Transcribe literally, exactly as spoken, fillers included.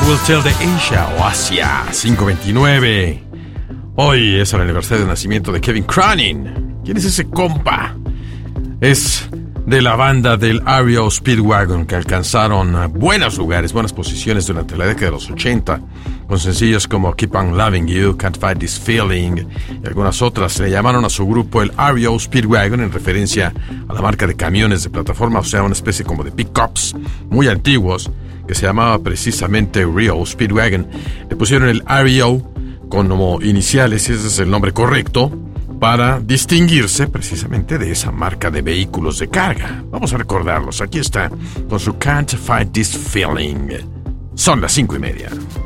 Will Tell de Asia o Asia, cinco veintinueve. Hoy es el aniversario de nacimiento de Kevin Cronin. ¿Quién es ese compa? Es de la banda del R E O Speedwagon, que alcanzaron buenos lugares, buenas posiciones durante la década de los ochenta, con sencillos como Keep on Loving You, Can't Fight This Feeling y algunas otras. Le llamaron a su grupo el R E O Speedwagon en referencia a la marca de camiones de plataforma, o sea, una especie como de pickups muy antiguos que se llamaba precisamente R E O Speedwagon. Le pusieron el R E O como iniciales, y ese es el nombre correcto, para distinguirse precisamente de esa marca de vehículos de carga. Vamos a recordarlos. Aquí está con su Can't Fight This Feeling. Son las cinco y media.